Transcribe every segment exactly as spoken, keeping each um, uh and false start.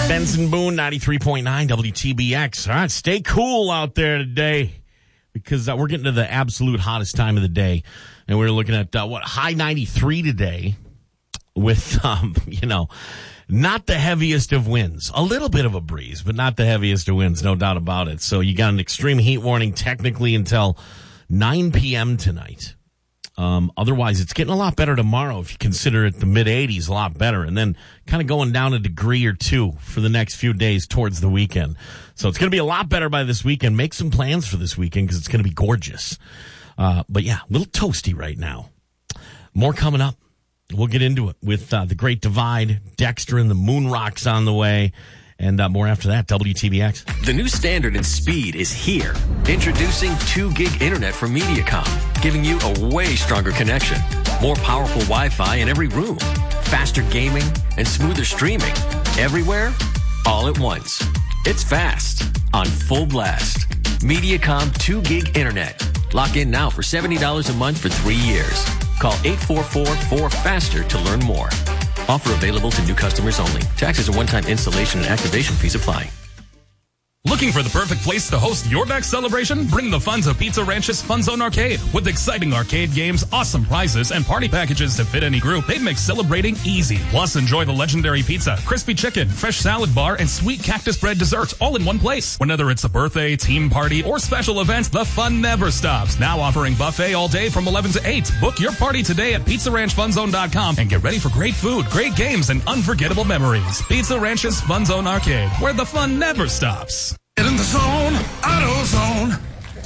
Benson Boone, ninety-three point nine W T B X. All right, stay cool out there today because uh, we're getting to the absolute hottest time of the day. And we're looking at, uh, what, high ninety-three today with, um, you know, not the heaviest of winds. A little bit of a breeze, but not the heaviest of winds, no doubt about it. So you got an extreme heat warning technically until nine p.m. tonight. Um, otherwise, it's getting a lot better tomorrow if you consider it the mid-eighties, a lot better. And then kind of going down a degree or two for the next few days towards the weekend. So it's going to be a lot better by this weekend. Make some plans for this weekend because it's going to be gorgeous. Uh, but yeah, a little toasty right now. More coming up. We'll get into it with uh, The Great Divide, Dexter and the Moon Rocks on the way. And uh, more after that, W T B X. The new standard in speed is here. Introducing two gig internet from Mediacom, giving you a way stronger connection. More powerful Wi-Fi in every room. Faster gaming and smoother streaming. Everywhere, all at once. It's fast, on full blast. Mediacom two gig internet. Lock in now for seventy dollars a month for three years. Call eight four four, four FASTER to learn more. Offer available to new customers only. Taxes and one-time installation and activation fees apply. Looking for the perfect place to host your next celebration? Bring the fun to Pizza Ranch's Fun Zone Arcade. With exciting arcade games, awesome prizes, and party packages to fit any group, they make celebrating easy. Plus, enjoy the legendary pizza, crispy chicken, fresh salad bar, and sweet cactus bread desserts all in one place. Whether it's a birthday, team party, or special events, the fun never stops. Now offering buffet all day from eleven to eight. Book your party today at pizza ranch fun zone dot com and get ready for great food, great games, and unforgettable memories. Pizza Ranch's Fun Zone Arcade, where the fun never stops. Get in the zone, AutoZone.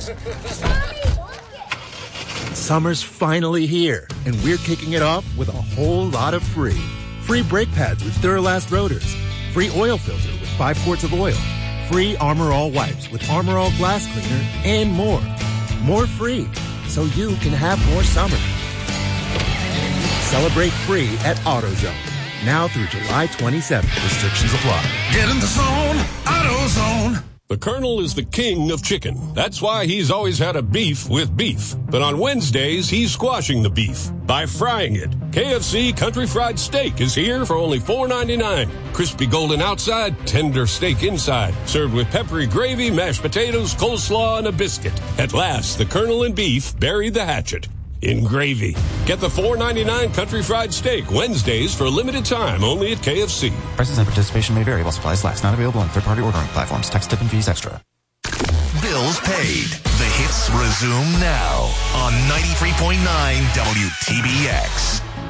Summer's finally here, and we're kicking it off with a whole lot of free. Free brake pads with Duralast rotors. Free oil filter with five quarts of oil. Free Armor All wipes with Armor All glass cleaner, and more. More free, so you can have more summer. Celebrate free at AutoZone. Now through July twenty-seventh. Restrictions apply. Get in the zone, AutoZone. The Colonel is the king of chicken. That's why he's always had a beef with beef. But on Wednesdays, he's squashing the beef by frying it. K F C Country Fried Steak is here for only four ninety-nine. Crispy golden outside, tender steak inside. Served with peppery gravy, mashed potatoes, coleslaw, and a biscuit. At last, the Colonel and beef bury the hatchet in gravy. Get the four ninety-nine Country Fried Steak Wednesdays for a limited time only at K F C. Prices and participation may vary while supplies last. Not available on third-party ordering platforms. Tax, tip, and fees extra. Bills paid. The hits resume now on ninety-three point nine W T B X.